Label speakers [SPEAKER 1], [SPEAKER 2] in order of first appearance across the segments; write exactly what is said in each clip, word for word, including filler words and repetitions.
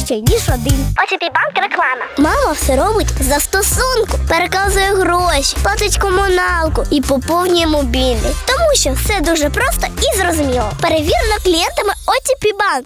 [SPEAKER 1] краще, ніж один.
[SPEAKER 2] о ті пі Банк реклама.
[SPEAKER 1] Мама все робить за стосунку. Переказує гроші, платить комуналку і поповнює мобільний. Тому що все дуже просто і зрозуміло. Перевірено клієнтами о ті пі Банк.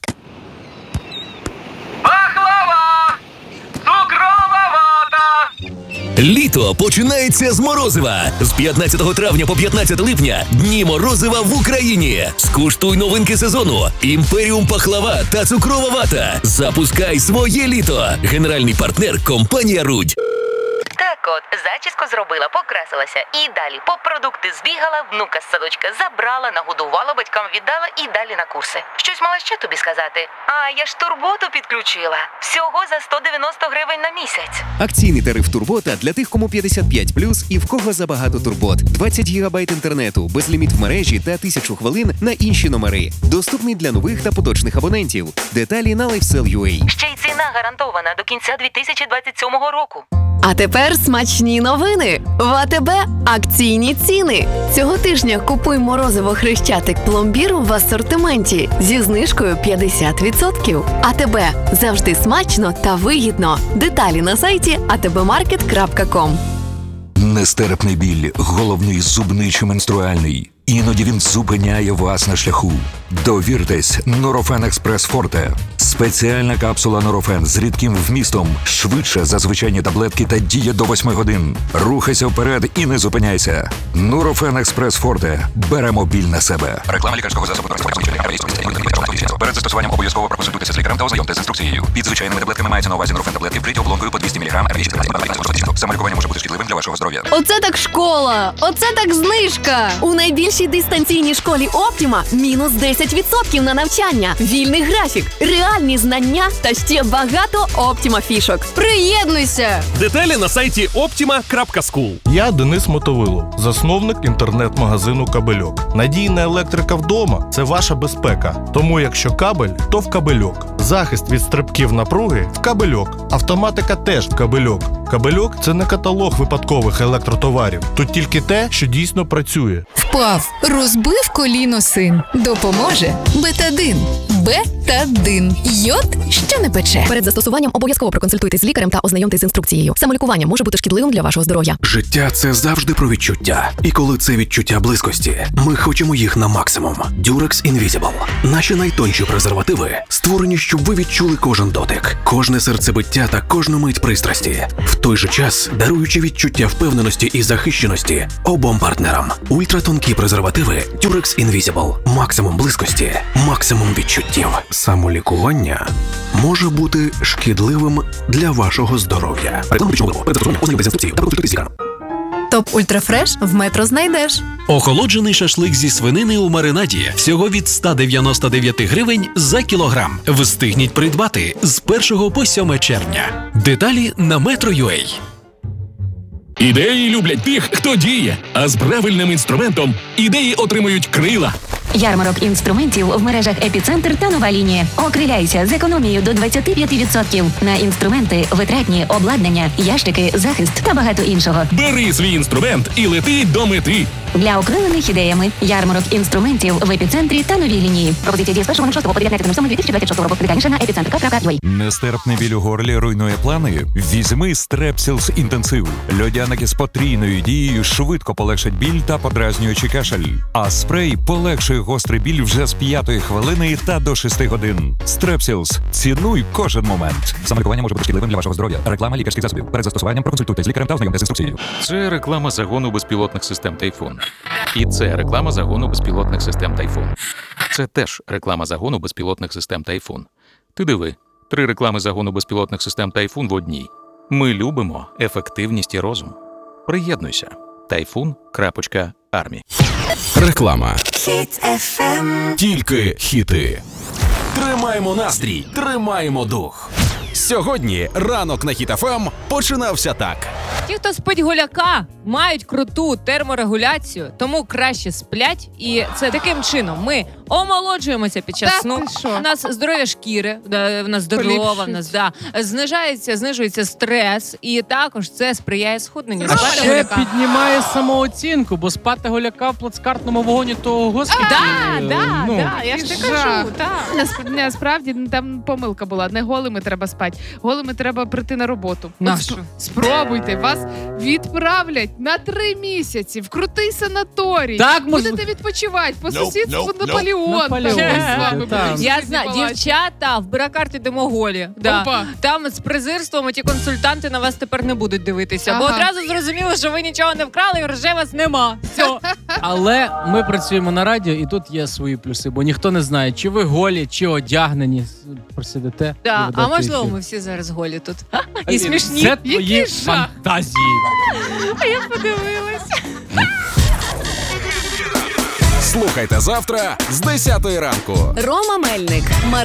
[SPEAKER 3] Пахлава! Цукрова вата!
[SPEAKER 4] Літо починається з морозива. З п'ятнадцятого травня по п'ятнадцяте липня дні морозива в Україні. Скуштуй новинки сезону. Імперіум Пахлава та Цукрова вата. Запускай своє літо. Генеральний партнер – компанія «Рудь».
[SPEAKER 5] Так от, зачіску зробила, покрасилася і далі по продукти збігала, внука з садочка забрала, нагодувала, батькам віддала і далі на курси. Щось мала ще тобі сказати? А, я ж турботу підключила. Всього за сто дев'яносто гривень на місяць.
[SPEAKER 6] Акційний тариф Турбота для тих, кому п'ятдесят п'ять плюс і в кого забагато турбот. двадцять гігабайт інтернету, безліміт в мережі та тисячу хвилин на інші номери. Доступний для нових та поточних абонентів. Деталі на лайфсел крапка ю а.
[SPEAKER 5] Ще й ціна гарантована до кінця дві тисячі двадцять сьомого року.
[SPEAKER 7] А тепер смачні новини. В АТБ акційні ціни. Цього тижня купуй морозиво Хрещатик пломбір в асортименті зі знижкою п'ятдесят відсотків. АТБ. Завжди смачно та вигідно. Деталі на сайті а те бе маркет крапка ком.
[SPEAKER 8] Нестерпний біль, головний зубний чи менструальний. Іноді він зупиняє вас на шляху. Довіртесь Нурофен Експрес Форте. Спеціальна капсула Нурофен з рідким вмістом. Швидше за звичайні таблетки та діє до восьми годин. Рухайся вперед і не зупиняйся. Нурофен Експрес Форте. Беремо біль на себе.
[SPEAKER 9] Реклама лікарського засобу. Перед застосуванням обов'язково проконсультуйтеся з лікарем та ознайомтеся з інструкцією. Під звичайними таблетками мається на увазі Нурофен таблетки вкриті оболонкою по двісті міліграм. Самолікування може бути шкідливим для вашого здоров'я.
[SPEAKER 7] Оце так школа! Оце так знижка! У найбільшій дистанційній школі Оптіма мінус десять відсотків на навчання, вільний графік, реальні знання та ще багато Оптіма фішок. Приєднуйся!
[SPEAKER 10] Деталі на сайті оптіма крапка скул.
[SPEAKER 11] Я Денис Мотовило, засновник інтернет-магазину «Кабельок». Надійна електрика вдома – це ваша безпека. Тому якщо кабель, то в «Кабельок». Захист від стрибків напруги – в «Кабельок». Автоматика теж в «Кабельок». «Кабельок» – це не каталог випадкових електротоварів. Тут тільки те, що дійсно працює.
[SPEAKER 12] Впав, розбив коліно син. Допоможе Бетадин. Бетадин. Йод, що не пече.
[SPEAKER 7] Перед застосуванням обов'язково проконсультуйтесь з лікарем та ознайомтесь з інструкцією. Самолікування може бути шкідливим для вашого здоров'я.
[SPEAKER 13] Життя – це завжди про відчуття. І коли це відчуття близькості, ми хочемо їх на максимум. Durex Invisible. Наші найтонші презервативи створені, щоб ви відчули кожен дотик, кожне серцебиття та кожну мить пристрасті. В той же час даруючи відчуття впевненості і захищеності обом партнерам. Ультратонкі презервативи Durex Invisible. Максимум близькості, максимум відчуттів. Самолікування може бути шкідливим для вашого здоров'я. Реклама пічного виробу. Перед застосуванням ознайомтесь з інструкцією та проконсультуйтесь з лікарем.
[SPEAKER 12] Топ Ультрафреш в Метро знайдеш.
[SPEAKER 14] Охолоджений шашлик зі свинини у маринаді. Всього від сто дев'яносто дев'ять гривень за кілограм. Встигніть придбати з першого по сьоме червня. Деталі на метро крапка ю а.
[SPEAKER 15] Ідеї люблять тих, хто діє, а з правильним інструментом ідеї отримують крила.
[SPEAKER 16] Ярмарок інструментів в мережах «Епіцентр» та «Нова лінія». Окриляйся з економією до двадцять п'ять відсотків на інструменти, витратні, обладнання, ящики, захист та багато іншого.
[SPEAKER 15] Бери свій інструмент і лети до мети.
[SPEAKER 16] Для окрилених ідеями ярмарок інструментів в «Епіцентрі» та «Новій лінії». Пропозиція діє з першого шостого по дев'ятнадцяте сьомого дві тисячі двадцять шостого року. Детальніше на епіцентр крапка ю а.
[SPEAKER 8] Нестерпний біль у горлі руйнує плани? Візьми Strepsils інтенсив. Льодяники з потрійною дією швидко полегшать біль та подразнюючий кашель. А спрей полегшує гострий біль вже з п'ятої хвилини та до шести годин. Strepsils. Цінуй кожен момент. Самолікування може бути шкідливим для вашого здоров'я. Реклама лікарських засобів. Перед застосуванням проконсультуйтесь з лікарем та ознайомтесь з інструкцією.
[SPEAKER 17] Це реклама загону безпілотних систем «Тайфун». І це реклама загону безпілотних систем «Тайфун». Це теж реклама загону безпілотних систем «Тайфун». Ти диви, три реклами загону безпілотних систем «Тайфун» в одній. Ми любимо ефективність і розум. Приєднуйся. тайфун крапка армі.
[SPEAKER 18] Реклама.
[SPEAKER 4] Хіт еф ем.
[SPEAKER 18] Тільки хіти. Тримаємо настрій, тримаємо дух. Сьогодні ранок на Хіт еф ем починався так.
[SPEAKER 19] Ті, хто спить гуляка, мають круту терморегуляцію, тому краще сплять. І це таким чином ми омолоджуємося під час
[SPEAKER 2] Та
[SPEAKER 19] сну.
[SPEAKER 2] ти що?
[SPEAKER 19] У нас здоров'я шкіри, да, в нас здорова, в нас да. знижається, знижується стрес, і також це сприяє схудненню.
[SPEAKER 20] А
[SPEAKER 19] Спати
[SPEAKER 20] ще
[SPEAKER 19] голяка.
[SPEAKER 20] піднімає самооцінку, бо спати голяка в плацкартному вагоні того господи.
[SPEAKER 19] Да, да,
[SPEAKER 20] ну,
[SPEAKER 19] да, я ж ти
[SPEAKER 2] Жах.
[SPEAKER 19] кажу, так.
[SPEAKER 2] Насп- Насправді там помилка була. Не голими треба спати. Голими треба прийти на роботу. От
[SPEAKER 19] Нащо?
[SPEAKER 2] сп- Спробуйте, вас відправлять на три місяці в крутий санаторій.
[SPEAKER 20] Так, мож-
[SPEAKER 2] Будете відпочивати по
[SPEAKER 20] Nope,
[SPEAKER 2] сусідству
[SPEAKER 20] nope, nope.
[SPEAKER 2] Наполеон.
[SPEAKER 20] Наполеон,
[SPEAKER 2] Там з вами
[SPEAKER 20] так.
[SPEAKER 2] будуть
[SPEAKER 19] Я
[SPEAKER 2] всі
[SPEAKER 19] знаю,
[SPEAKER 2] балачки.
[SPEAKER 19] дівчата, в Бракарті Демоголі. Да.
[SPEAKER 2] Опа.
[SPEAKER 19] Там з презирством ті консультанти на вас тепер не будуть дивитися, бо
[SPEAKER 2] Ага.
[SPEAKER 19] одразу зрозуміло, що ви нічого не вкрали і грошей у вас нема. Все.
[SPEAKER 20] Але ми працюємо на радіо, і тут є свої плюси, бо ніхто не знає, чи ви голі, чи одягнені. Просидите. і
[SPEAKER 19] Да.
[SPEAKER 20] ведете
[SPEAKER 19] А можливо,
[SPEAKER 20] ефір.
[SPEAKER 19] ми всі зараз голі тут. І смішні.
[SPEAKER 20] Це твої
[SPEAKER 19] Який жах.
[SPEAKER 20] фантазії.
[SPEAKER 19] А я подивилась.
[SPEAKER 18] Слухайте завтра з десятої ранку.
[SPEAKER 7] Рома Мельник,